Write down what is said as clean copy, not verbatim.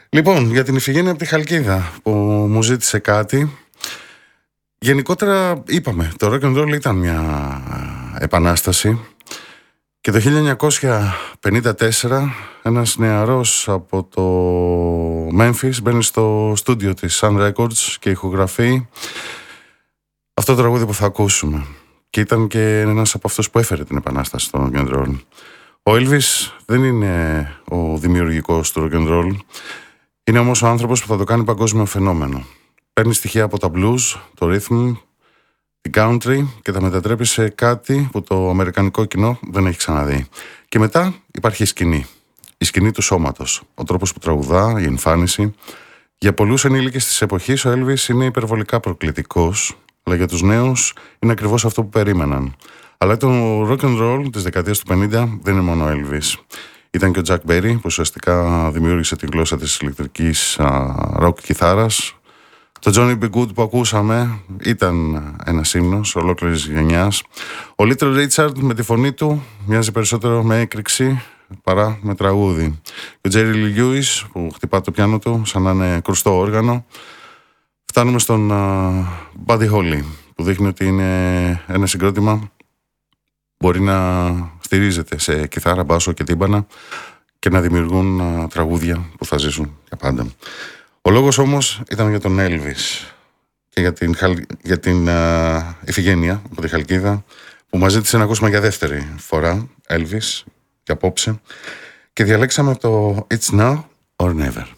Λοιπόν, για την Ιφηγένεια από τη Χαλκίδα που μου ζήτησε κάτι. Γενικότερα είπαμε, το rock and roll ήταν μια επανάσταση και το 1954 ένας νεαρός από το Memphis μπαίνει στο στούντιο της Sun Records και ηχογραφεί αυτό το τραγούδι που θα ακούσουμε. Και ήταν και ένας από αυτούς που έφερε την επανάσταση στο rock and roll. Ο Elvis δεν είναι ο δημιουργικός του rock and roll. Είναι όμως ο άνθρωπος που θα το κάνει παγκόσμιο φαινόμενο. Παίρνει στοιχεία από τα blues, το rhythm, την country και τα μετατρέπει σε κάτι που το αμερικανικό κοινό δεν έχει ξαναδεί. Και μετά υπάρχει η σκηνή. Η σκηνή του σώματος. Ο τρόπος που τραγουδά, η εμφάνιση. Για πολλούς ενήλικες της εποχής ο Elvis είναι υπερβολικά προκλητικός, αλλά για τους νέους είναι ακριβώς αυτό που περίμεναν. Αλλά το rock and roll της δεκαετίας του 50 δεν είναι μόνο ο Elvis. Ήταν και ο Jack Berry που ουσιαστικά δημιούργησε τη γλώσσα της ηλεκτρικής rock κιθάρας. Το Johnny B. Good που ακούσαμε ήταν ένας ύμνος ολόκληρης γενιάς. Ο Little Richard με τη φωνή του μοιάζει περισσότερο με έκρηξη παρά με τραγούδι. Και ο Jerry Lee Lewis που χτυπά το πιάνο του σαν να είναι κρουστό όργανο. Φτάνουμε στον Buddy Holly που δείχνει ότι είναι ένα συγκρότημα μπορεί να στηρίζεται σε κιθάρα, μπάσο και τύμπανα και να δημιουργούν τραγούδια που θα ζήσουν για πάντα. Ο λόγος όμως ήταν για τον Elvis και για την Ιφηγένεια από τη Χαλκίδα που μας ζήτησε να ακούσουμε για δεύτερη φορά Elvis και απόψε και διαλέξαμε το It's Now or Never.